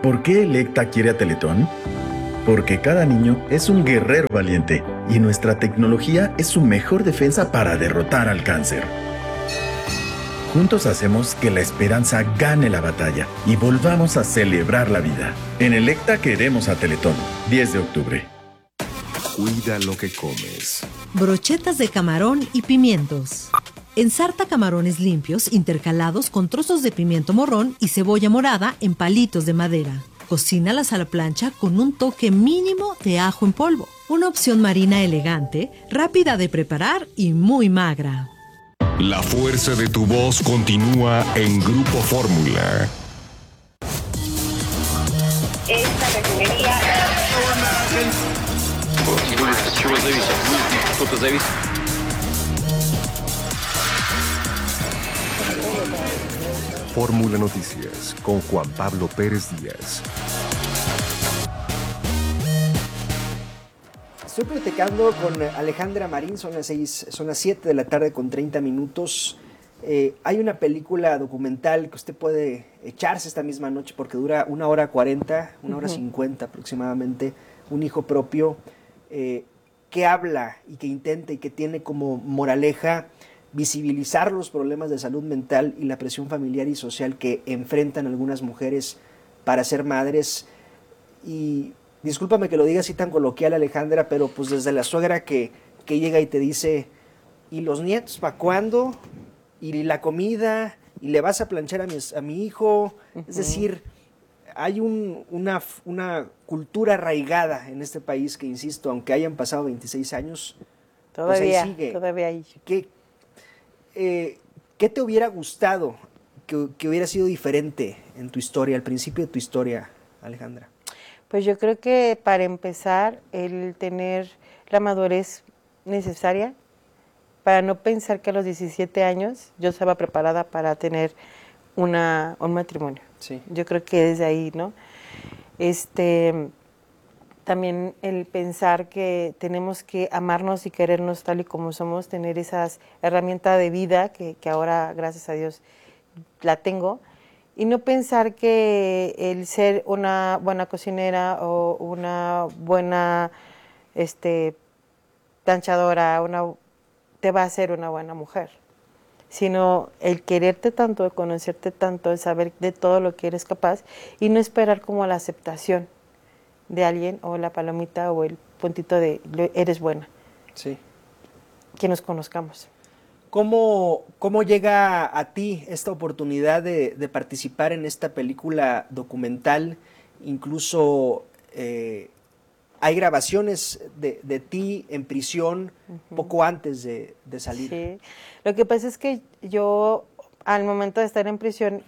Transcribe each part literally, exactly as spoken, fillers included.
¿Por qué Electa quiere a Teletón? Porque cada niño es un guerrero valiente y nuestra tecnología es su mejor defensa para derrotar al cáncer. Juntos hacemos que la esperanza gane la batalla y volvamos a celebrar la vida. En Electa queremos a Teletón. diez de octubre. Cuida lo que comes. Brochetas de camarón y pimientos. Ensarta camarones limpios intercalados con trozos de pimiento morrón y cebolla morada en palitos de madera. Cocínalas a la plancha con un toque mínimo de ajo en polvo. Una opción marina elegante, rápida de preparar y muy magra. La fuerza de tu voz continúa en Grupo Fórmula. Esta refinería... Fórmula Noticias con Juan Pablo Pérez Díaz. Estoy platicando con Alejandra Marín, son las seis, son las siete de la tarde con treinta minutos. Eh, hay una película documental que usted puede echarse esta misma noche porque dura una hora cuarenta, una hora cincuenta aproximadamente, Un hijo propio, eh, que habla y que intenta y que tiene como moraleja visibilizar los problemas de salud mental y la presión familiar y social que enfrentan algunas mujeres para ser madres. Y discúlpame que lo diga así tan coloquial, Alejandra, pero pues desde la suegra que, que llega y te dice, ¿y los nietos para cuándo? ¿Y la comida? ¿Y le vas a planchar a mi, a mi hijo? Uh-huh. Es decir, hay un, una, una cultura arraigada en este país que, insisto, aunque hayan pasado veintiséis años, todavía, pues ahí sigue. Todavía hay. ¿Qué, eh, ¿Qué te hubiera gustado que, que hubiera sido diferente en tu historia, al principio de tu historia, Alejandra? Pues yo creo que para empezar, el tener la madurez necesaria para no pensar que a los diecisiete años yo estaba preparada para tener una, un matrimonio. Sí. Yo creo que desde ahí, ¿no? Este, también el pensar que tenemos que amarnos y querernos tal y como somos, tener esas herramientas de vida que, que ahora, gracias a Dios, la tengo. Y no pensar que el ser una buena cocinera o una buena este, planchadora una, te va a hacer una buena mujer, sino el quererte tanto, el conocerte tanto, el saber de todo lo que eres capaz y no esperar como la aceptación de alguien o la palomita o el puntito de eres buena. Sí. Que nos conozcamos. ¿Cómo, ¿Cómo llega a ti esta oportunidad de, de participar en esta película documental? Incluso eh, hay grabaciones de, de ti en prisión uh-huh. poco antes de, de salir. Sí, lo que pasa es que yo al momento de estar en prisión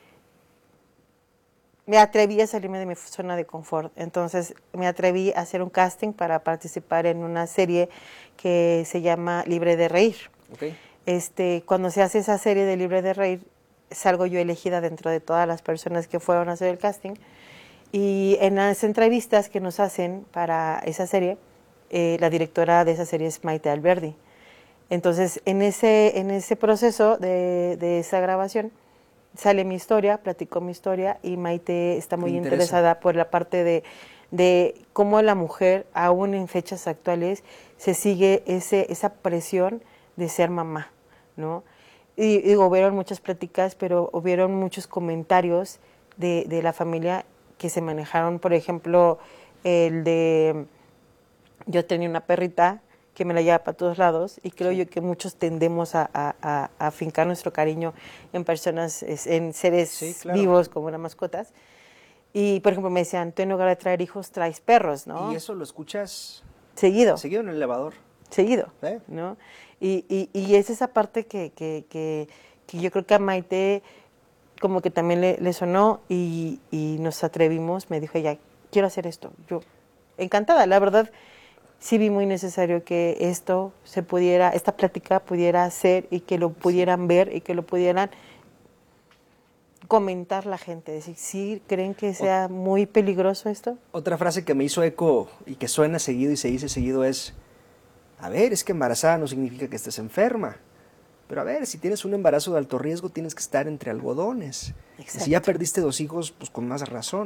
me atreví a salirme de mi zona de confort, entonces me atreví a hacer un casting para participar en una serie que se llama Libre de Reír. Okay. Este, cuando se hace esa serie de Libre de Reír, salgo yo elegida dentro de todas las personas que fueron a hacer el casting, y en las entrevistas que nos hacen para esa serie, eh, la directora de esa serie es Maite Alberdi. Entonces, en ese, en ese proceso de, de esa grabación, sale mi historia, platico mi historia, y Maite está muy interesada por la parte de, de cómo la mujer, aún en fechas actuales, se sigue ese, esa presión de ser mamá, ¿no? Y digo, hubieron muchas pláticas, pero hubieron muchos comentarios de, de la familia que se manejaron, por ejemplo, el de, yo tenía una perrita que me la lleva para todos lados, y creo sí. yo que muchos tendemos a, a, a fincar nuestro cariño en personas, en seres sí, claro. vivos como las mascotas, y por ejemplo me decían, tú en lugar de traer hijos, traes perros, ¿no? ¿Y eso lo escuchas? Seguido. Seguido en el elevador. Seguido, ¿Eh? ¿no? Y, y, y es esa parte que, que, que, que yo creo que a Maite como que también le, le sonó, y, y nos atrevimos, me dijo ella, quiero hacer esto. Yo, encantada, la verdad, sí vi muy necesario que esto se pudiera, esta plática pudiera hacer y que lo pudieran sí. ver y que lo pudieran comentar la gente, decir, ¿sí creen que sea muy peligroso esto? Otra frase que me hizo eco y que suena seguido y se dice seguido es, a ver, es que embarazada no significa que estés enferma, pero a ver, si tienes un embarazo de alto riesgo tienes que estar entre algodones. Si ya perdiste dos hijos, pues con más razón.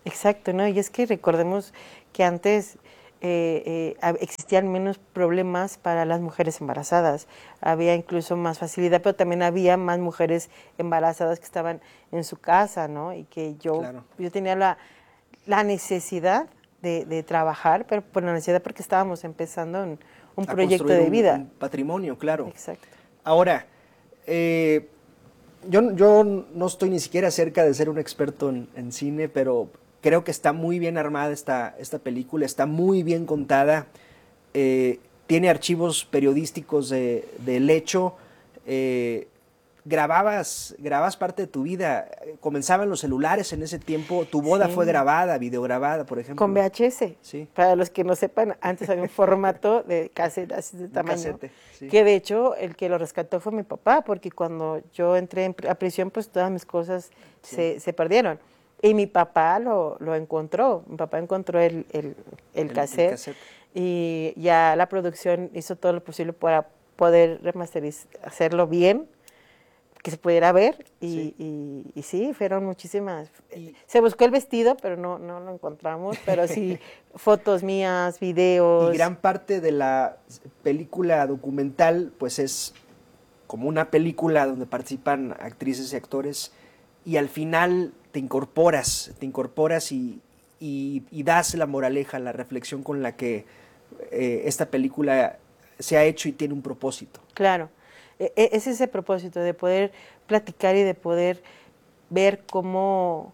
Exacto, ¿no? Y es que recordemos que antes eh, eh, existían menos problemas para las mujeres embarazadas, había incluso más facilidad, pero también había más mujeres embarazadas que estaban en su casa, ¿no? Y que yo, Claro. yo tenía la, la necesidad de, de trabajar, pero por la necesidad porque estábamos empezando un, un A proyecto construir de un- vida. un patrimonio, claro. Exacto. Ahora, eh, yo, yo no estoy ni siquiera cerca de ser un experto en, en cine, pero creo que está muy bien armada esta, esta película, está muy bien contada, eh, tiene archivos periodísticos de, del hecho, eh, grababas, grababas parte de tu vida, comenzaban los celulares en ese tiempo, tu boda Sí. fue grabada, videograbada, por ejemplo. Con V H S. Sí. Para los que no sepan, antes había un formato de cassette así de tamaño. casete, sí. Que de hecho el que lo rescató fue mi papá, porque cuando yo entré en pri- a prisión, pues todas mis cosas se, se perdieron. Y mi papá lo, lo encontró. Mi papá encontró el, el, el, El- el cassette. cassette. Y ya la producción hizo todo lo posible para poder remasterizar, hacerlo bien, que se pudiera ver. Y Sí. sí, y, y sí fueron muchísimas. Y- Se buscó el vestido, pero no, no lo encontramos. Pero sí, fotos mías, videos. Y gran parte de la película documental, pues es como una película donde participan actrices y actores, y al final te incorporas, te incorporas y, y, y das la moraleja, la reflexión con la que eh, esta película se ha hecho y tiene un propósito. Claro, e- e- es ese propósito de poder platicar y de poder ver cómo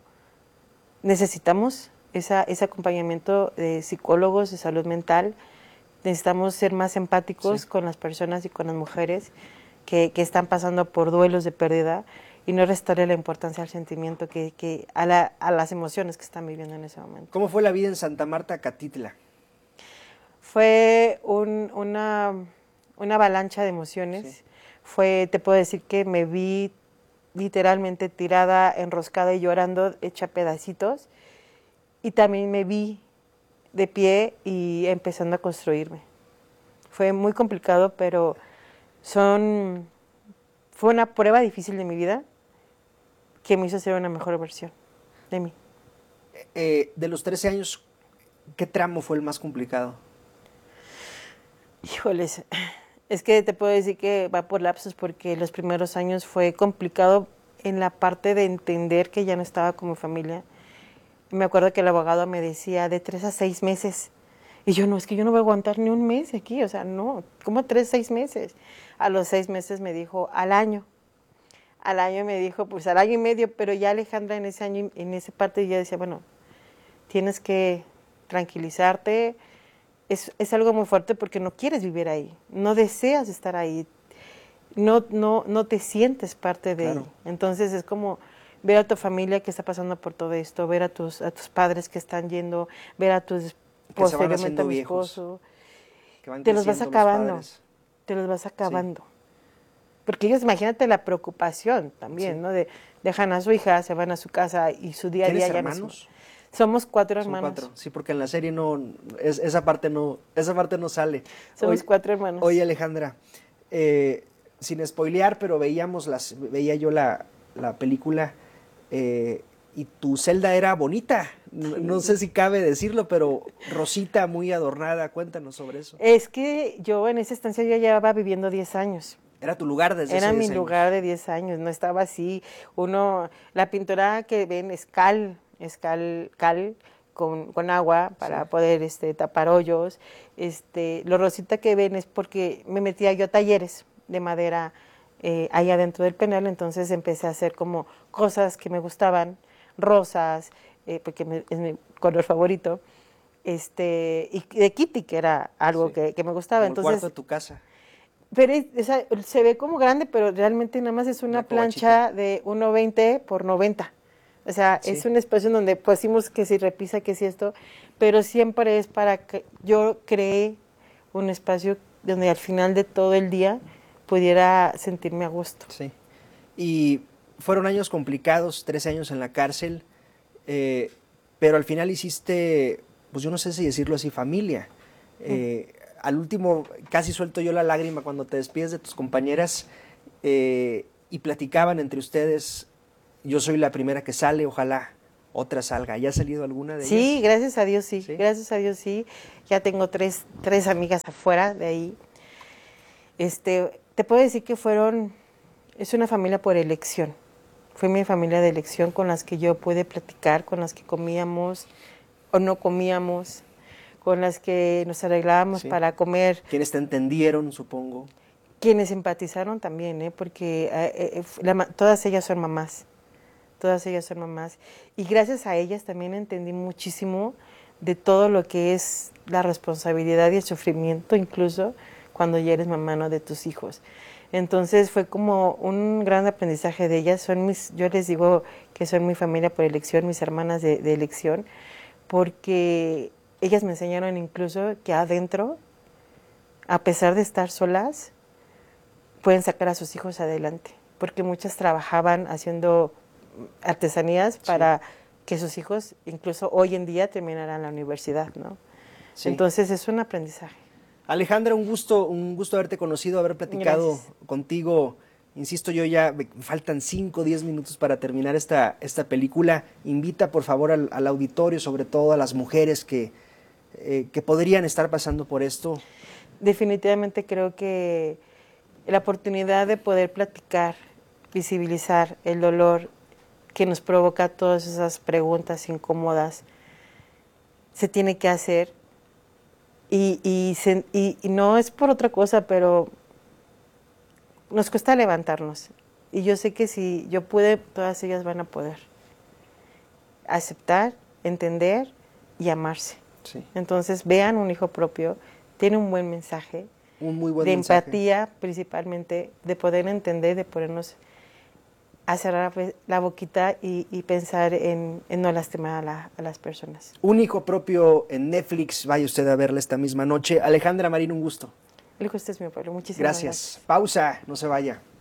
necesitamos esa, ese acompañamiento de psicólogos de salud mental. Necesitamos ser más empáticos Sí. con las personas y con las mujeres que, que están pasando por duelos de pérdida y no restarle la importancia al sentimiento, que, que a, la, a las emociones que están viviendo en ese momento. ¿Cómo fue la vida en Santa Marta, Catitla? Fue un- una, una avalancha de emociones. Sí. Fue, te puedo decir que me vi literalmente tirada, enroscada y llorando, hecha pedacitos. Y también me vi de pie y empezando a construirme. Fue muy complicado, pero son, fue una prueba difícil de mi vida que me hizo ser una mejor versión de mí. Eh, de los trece años, ¿qué tramo fue el más complicado? Híjoles, es que te puedo decir que va por lapsos porque los primeros años fue complicado en la parte de entender que ya no estaba como familia. Me acuerdo que el abogado me decía de tres a seis meses. Y yo, no, es que yo no voy a aguantar ni un mes aquí, o sea, no, ¿cómo tres, seis meses? A los seis meses me dijo, al año. Al año me dijo, pues al año y medio, pero ya Alejandra en ese año, en esa parte ya decía, bueno, tienes que tranquilizarte. Es, es algo muy fuerte porque no quieres vivir ahí, no deseas estar ahí, no, no, no te sientes parte de Claro. ahí. Entonces es como ver a tu familia que está pasando por todo esto, ver a tus, a tus padres que están yendo, ver a tus, Que se van posteriormente haciendo a mi viejos, esposo, que van te los vas creciendo los acabando, padres. te los vas acabando. Porque ellos, imagínate la preocupación también, Sí. ¿no? De dejan a su hija, se van a su casa y su día a ¿Tienes día ya no hermanos? son- Somos cuatro Son hermanos. cuatro. Sí, porque en la serie no, es- esa parte no, esa parte no sale. Somos Oye- cuatro hermanos. Oye, Alejandra, eh, sin spoilear, pero veíamos las, veía yo la, la película eh, y tu celda era bonita. No, no sé si cabe decirlo, pero rosita, muy adornada. Cuéntanos sobre eso. Es que yo en esa estancia yo ya llevaba viviendo diez años. Era tu lugar desde Era hace mi diez años. lugar de diez años, no estaba así. Uno, la pintura que ven es cal, es cal, cal con, con agua para Sí. poder este, tapar hoyos. Este, lo rosita que ven es porque me metía yo a talleres de madera eh, ahí adentro del penal, entonces empecé a hacer como cosas que me gustaban, rosas, eh, porque me- es mi color favorito, este, y de Kitty, que era algo Sí. que, que me gustaba. Como el Entonces, cuarto de tu casa. pero es- o sea, se ve como grande, pero realmente nada más es una Una covachita. plancha de uno veinte por noventa. O sea, Sí. es un espacio en donde pusimos que si repisa, que si esto, pero siempre es para que yo creé un espacio donde al final de todo el día pudiera sentirme a gusto. Sí. Y fueron años complicados, trece años en la cárcel, eh, pero al final hiciste, pues yo no sé si decirlo así, familia. Eh, al último casi suelto yo la lágrima cuando te despides de tus compañeras eh, y platicaban entre ustedes, yo soy la primera que sale, ojalá otra salga. ¿Ya ha salido alguna de Sí, ellas? gracias a Dios sí, ¿Sí? gracias a Dios sí. Ya tengo tres, tres amigas afuera de ahí. Este, te puedo decir que fueron, es una familia por elección. Fue mi familia de elección con las que yo pude platicar, con las que comíamos o no comíamos, con las que nos arreglábamos Sí. para comer. Quienes te entendieron, supongo. Quienes empatizaron también, ¿eh? Porque eh, eh, la ma- todas ellas son mamás, todas ellas son mamás. Y gracias a ellas también entendí muchísimo de todo lo que es la responsabilidad y el sufrimiento, incluso cuando ya eres mamá, ¿no?, de tus hijos. Entonces fue como un gran aprendizaje de ellas. Son mis, yo les digo que son mi familia por elección, mis hermanas de, de elección, porque ellas me enseñaron incluso que adentro, a pesar de estar solas, pueden sacar a sus hijos adelante, porque muchas trabajaban haciendo artesanías para sí. que sus hijos, incluso hoy en día, terminaran la universidad, ¿no? Sí. Entonces es un aprendizaje. Alejandra, un gusto, un gusto haberte conocido, haber platicado Gracias. contigo. Insisto, yo ya me faltan cinco o diez minutos para terminar esta, esta película. Invita, por favor, al, al auditorio, sobre todo a las mujeres que, eh, que podrían estar pasando por esto. Definitivamente creo que la oportunidad de poder platicar, visibilizar el dolor que nos provoca todas esas preguntas incómodas, se tiene que hacer. Y, y, se, y, y no es por otra cosa, pero nos cuesta levantarnos. Y yo sé que si yo pude, todas ellas van a poder aceptar, entender y amarse. Sí. Entonces, vean Un hijo propio, tiene un buen mensaje. Un muy buen de mensaje. empatía, principalmente, de poder entender, de podernos a cerrar la boquita y, y pensar en, en no lastimar a, la, a las personas. Un hijo propio en Netflix, vaya usted a verla esta misma noche. Alejandra Marín, un gusto. El gusto es mío, Pablo. Muchísimas gracias. Gracias. Pausa, no se vaya.